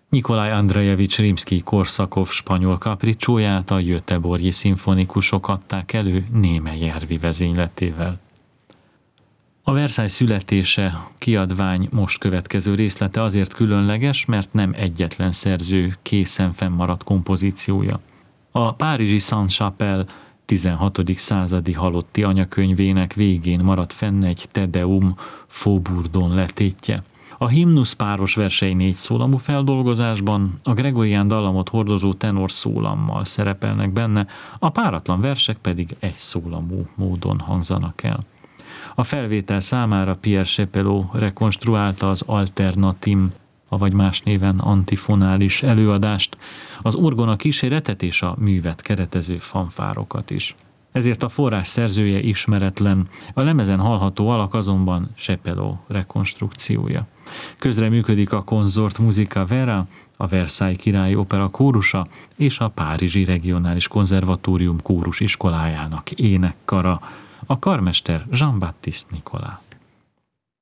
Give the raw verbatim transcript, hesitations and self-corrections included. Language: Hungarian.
Nikolaj Andrejevics Rimszkij-Korsakov spanyol kapricsóját a Göteborgi szimfonikusok adták elő Németh Järvi vezényletével. A Versailles születése kiadvány most következő részlete azért különleges, mert nem egyetlen szerző készen fennmaradt kompozíciója. A párizsi Sainte-Chapelle tizenhatodik századi halotti anyakönyvének végén maradt fenn egy Te Deum Faubourdon letétje. A himnusz páros versei négy szólamú feldolgozásban, a gregorián dallamot hordozó tenor szólammal szerepelnek benne, a páratlan versek pedig egy szólamú módon hangzanak el. A felvétel számára Pierre Chapelot rekonstruálta az alternatim, avagy más néven antifonális előadást, az orgona kíséretet és a művet keretező fanfárokat is. Ezért a forrás szerzője ismeretlen, a lemezen hallható alak azonban Chapelot rekonstrukciója. Közreműködik a Consort Musica Vera, a Versailles Királyi Opera kórusa és a Párizsi Regionális Konzervatórium kórusiskolájának énekkara, a karmester Jean-Baptiste Nicolas.